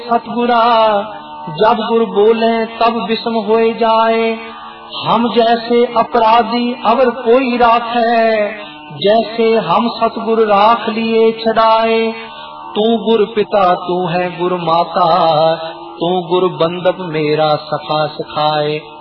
सतगुरा, जब गुरु बोले तब विषम होए जाए। हम जैसे अपराधी अवर कोई राखे, जैसे हम सतगुरु राख लिए छड़ाए। तू गुरु पिता तू है गुरु माता, तू गुरु बंदप मेरा सखा सखाए।